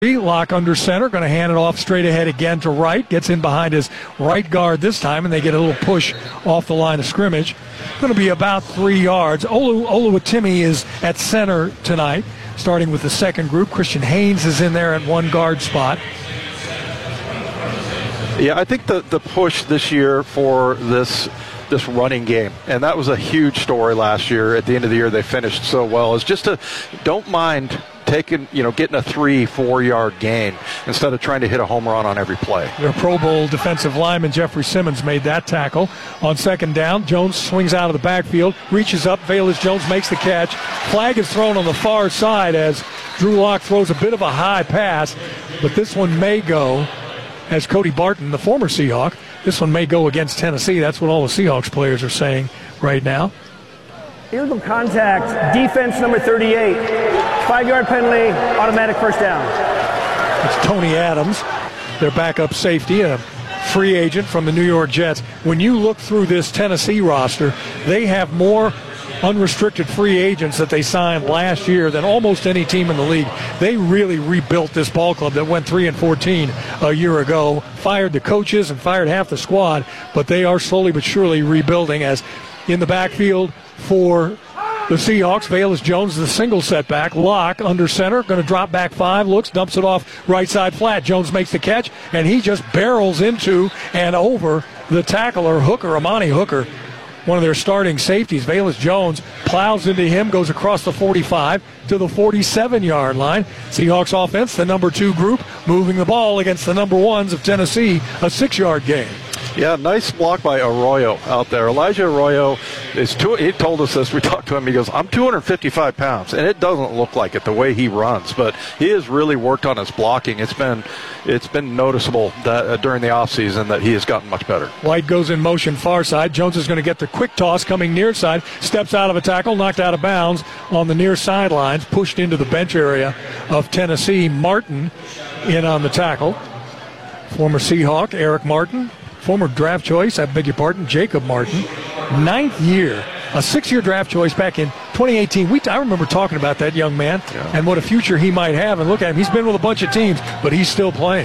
Locke under center, going to hand it off straight ahead again to Wright. Gets in behind his right guard this time, and they get a little push off the line of scrimmage. Going to be about 3 yards. Oluwatimi is at center tonight, starting with the second group. Christian Haynes is in there at one guard spot. Yeah, I think the push this year for this running game, and that was a huge story last year. At the end of the year, they finished so well. Is just don't mind getting a 3-4 yard gain instead of trying to hit a home run on every play. Their Pro Bowl defensive lineman Jeffrey Simmons made that tackle. On second down, Jones swings out of the backfield, reaches up, Velus Jones makes the catch. Flag is thrown on the far side as Drew Lock throws a bit of a high pass, but this one may go, as Cody Barton, the former Seahawk, this one may go against Tennessee. That's what all the Seahawks players are saying right now. Illegal contact, defense number 38. 5-yard penalty, automatic first down. It's Tony Adams, their backup safety, a free agent from the New York Jets. When you look through this Tennessee roster, they have more unrestricted free agents that they signed last year than almost any team in the league. They really rebuilt this ball club that went 3-14 a year ago, fired the coaches and fired half the squad, but they are slowly but surely rebuilding. As in the backfield for the Seahawks, Velus Jones, the single setback. Locke under center, going to drop back 5, looks, dumps it off right side flat. Jones makes the catch, and he just barrels into and over the tackler, Hooker, Amani Hooker, one of their starting safeties. Velus Jones plows into him, goes across the 45 to the 47-yard line. Seahawks offense, the number 2 group, moving the ball against the number 1s of Tennessee, a 6-yard gain. Yeah, nice block by Arroyo out there. Elijah Arroyo he told us this. We talked to him. He goes, I'm 255 pounds, and it doesn't look like it the way he runs, but he has really worked on his blocking. It's been noticeable that during the offseason that he has gotten much better. White goes in motion far side. Jones is going to get the quick toss coming near side. Steps out of a tackle, knocked out of bounds on the near sidelines, pushed into the bench area of Tennessee. Martin in on the tackle. Former Seahawk, Eric Martin. Former draft choice, Jacob Martin. 9th year, a 6-year draft choice back in 2018. I remember talking about that young man and what a future he might have. And look at him, he's been with a bunch of teams, but he's still playing.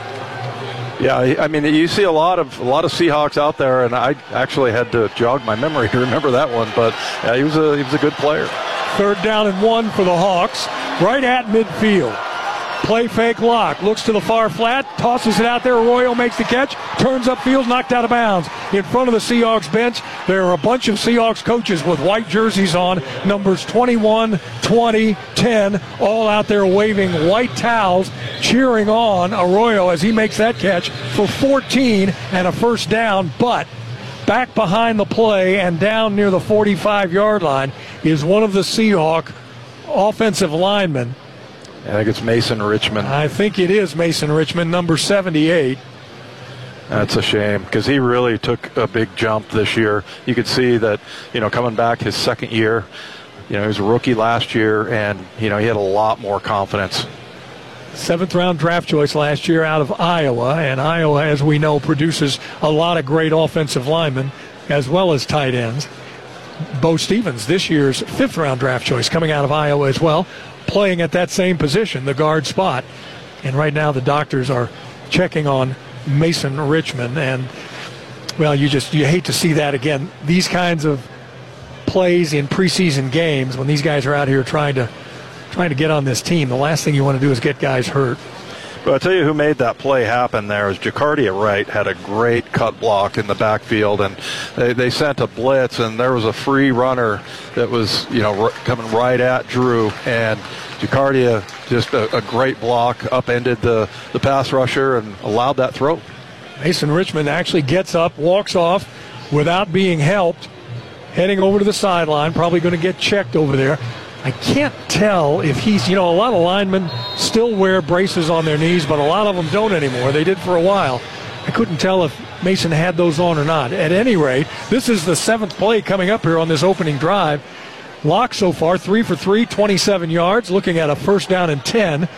Yeah, I mean, you see a lot of Seahawks out there, and I actually had to jog my memory to remember that one. But he was a good player. 3rd down and 1 for the Hawks, right at midfield. Play fake Locke, looks to the far flat, tosses it out there. Arroyo makes the catch, turns upfield, knocked out of bounds. In front of the Seahawks bench, there are a bunch of Seahawks coaches with white jerseys on, numbers 21, 20, 10, all out there waving white towels, cheering on Arroyo as he makes that catch for 14 and a first down. But back behind the play and down near the 45-yard line is one of the Seahawk offensive linemen. I think it's Mason Richmond. I think it is Mason Richmond, number 78. That's a shame because he really took a big jump this year. You could see that, coming back his second year, he was a rookie last year, and, he had a lot more confidence. 7th-round draft choice last year out of Iowa, and Iowa, as we know, produces a lot of great offensive linemen as well as tight ends. Bo Stevens, this year's 5th-round draft choice, coming out of Iowa as well, playing at that same position, the guard spot. And right now the doctors are checking on Mason Richmond. And, well, you hate to see that again. These kinds of plays in preseason games, when these guys are out here trying to get on this team, the last thing you want to do is get guys hurt. But I'll tell you who made that play happen there is Jacardia Wright. Had a great cut block in the backfield, and they sent a blitz, and there was a free runner that was, coming right at Drew, and Jacardia, just a great block, upended the pass rusher and allowed that throw. Mason Richmond actually gets up, walks off without being helped, heading over to the sideline, probably going to get checked over there. I can't tell if he's, a lot of linemen still wear braces on their knees, but a lot of them don't anymore. They did for a while. I couldn't tell if Mason had those on or not. At any rate, this is the 7th play coming up here on this opening drive. Locke so far, 3 for 3, 27 yards, looking at a 1st down and 10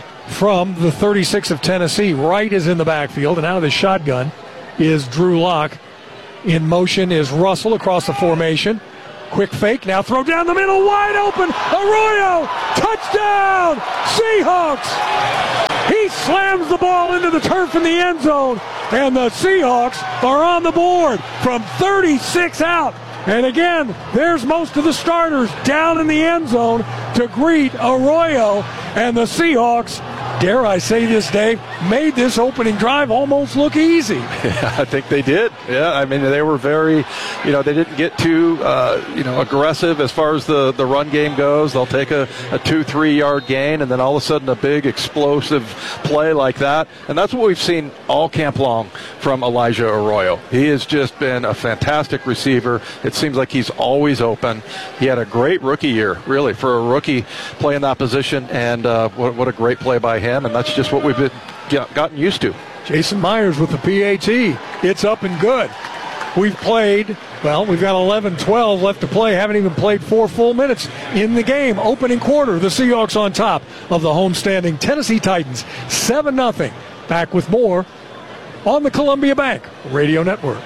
from the 36 of Tennessee. Wright is in the backfield, and out of the shotgun is Drew Locke. In motion is Russell across the formation. Quick fake, now throw down the middle, wide open, Arroyo, touchdown, Seahawks! He slams the ball into the turf in the end zone, and the Seahawks are on the board from 36 out. And again, there's most of the starters down in the end zone to greet Arroyo, and the Seahawks, dare I say this, Dave, made this opening drive almost look easy. Yeah, I think they did. Yeah, I mean, they were very, they didn't get too, aggressive as far as the run game goes. They'll take a 2-3 yard gain, and then all of a sudden a big explosive play like that. And that's what we've seen all camp long from Elijah Arroyo. He has just been a fantastic receiver. It seems like he's always open. He had a great rookie year, really, for a rookie playing that position, and what a great play by him, and that's just what we've gotten used to. Jason Myers with the PAT. It's up and good. We've got 11-12 left to play. Haven't even played 4 full minutes in the game. Opening quarter, the Seahawks on top of the homestanding Tennessee Titans. 7-0. Back with more on the Columbia Bank Radio Network.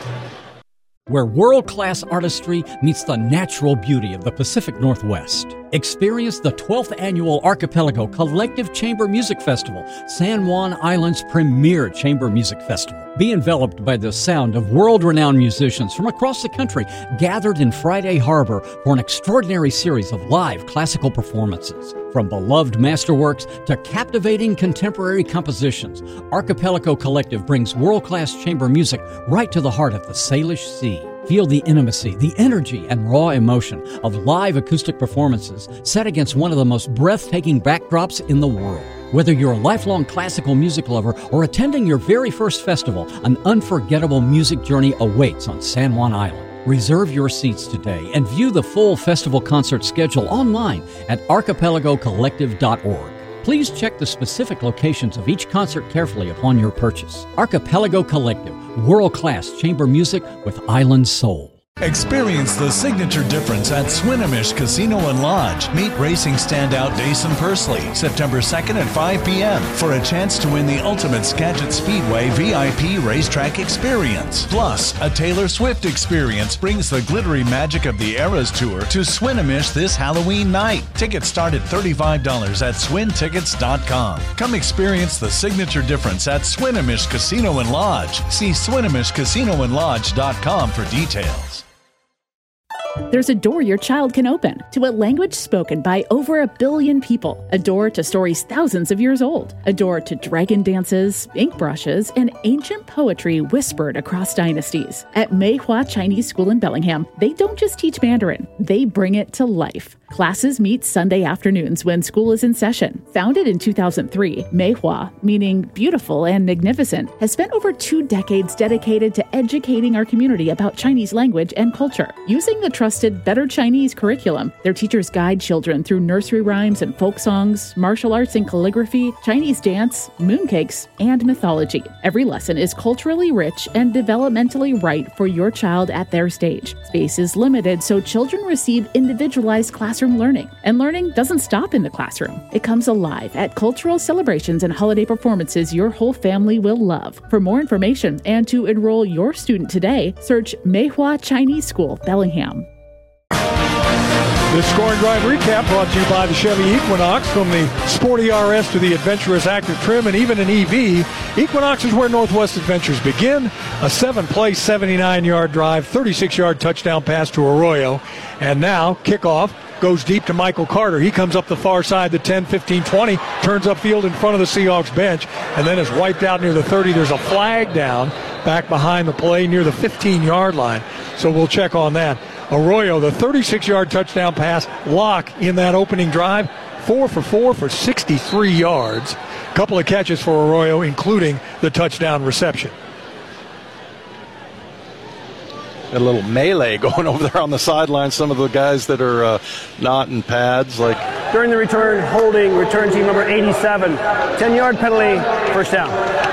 Where world-class artistry meets the natural beauty of the Pacific Northwest. Experience the 12th Annual Archipelago Collective Chamber Music Festival, San Juan Island's premier chamber music festival. Be enveloped by the sound of world-renowned musicians from across the country gathered in Friday Harbor for an extraordinary series of live classical performances. From beloved masterworks to captivating contemporary compositions, Archipelago Collective brings world-class chamber music right to the heart of the Salish Sea. Feel the intimacy, the energy, and raw emotion of live acoustic performances set against one of the most breathtaking backdrops in the world. Whether you're a lifelong classical music lover or attending your very first festival, an unforgettable music journey awaits on San Juan Island. Reserve your seats today and view the full festival concert schedule online at archipelagocollective.org. Please check the specific locations of each concert carefully upon your purchase. Archipelago Collective, world-class chamber music with island soul. Experience the signature difference at Swinomish Casino and Lodge. Meet racing standout Dason Pursley September 2nd at 5 p.m. for a chance to win the ultimate Skagit Speedway VIP racetrack experience. Plus, a Taylor Swift experience brings the glittery magic of the Eras Tour to Swinomish this Halloween night. Tickets start at $35 at swintickets.com. Come experience the signature difference at Swinomish Casino and Lodge. See SwinomishCasinoandLodge.com for details. There's a door your child can open to a language spoken by over 1 billion people. A door to stories thousands of years old. A door to dragon dances, ink brushes, and ancient poetry whispered across dynasties. At Meihua Chinese School in Bellingham, they don't just teach Mandarin, they bring it to life. Classes meet Sunday afternoons when school is in session. Founded in 2003, Meihua, meaning beautiful and magnificent, has spent over 2 decades dedicated to educating our community about Chinese language and culture. Using the trusted Better Chinese curriculum, their teachers guide children through nursery rhymes and folk songs, martial arts and calligraphy, Chinese dance, mooncakes, and mythology. Every lesson is culturally rich and developmentally right for your child at their stage. Space is limited, so children receive individualized classroom learning. And learning doesn't stop in the classroom. It comes alive at cultural celebrations and holiday performances your whole family will love. For more information and to enroll your student today, search Meihua Chinese School, Bellingham. This scoring drive recap brought to you by the Chevy Equinox. From the sporty RS to the adventurous active trim and even an EV, Equinox is where Northwest adventures begin. A 7-play, 79-yard drive, 36-yard touchdown pass to Arroyo. And now, kickoff goes deep to Michael Carter. He comes up the far side, the 10, 15, 20, turns upfield in front of the Seahawks bench, and then is wiped out near the 30. There's a flag down back behind the play near the 15-yard line. So we'll check on that. Arroyo, the 36-yard touchdown pass, lock in that opening drive, 4 for 4 for 63 yards. A couple of catches for Arroyo, including the touchdown reception. A little melee going over there on the sideline. Some of the guys that are not in pads. During the return, holding return team number 87. 10-yard penalty, first down.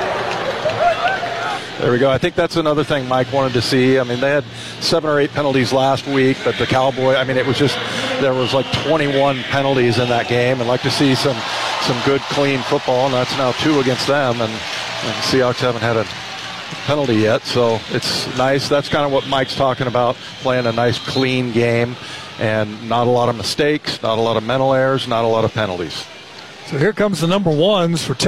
There we go. I think that's another thing Mike wanted to see. I mean, they had 7 or 8 penalties last week, but the Cowboy, I mean, it was just, there was like 21 penalties in that game. I'd like to see some good, clean football, and that's now 2 against them, and the Seahawks haven't had a penalty yet, so it's nice. That's kind of what Mike's talking about, playing a nice, clean game, and not a lot of mistakes, not a lot of mental errors, not a lot of penalties. So here comes the number ones for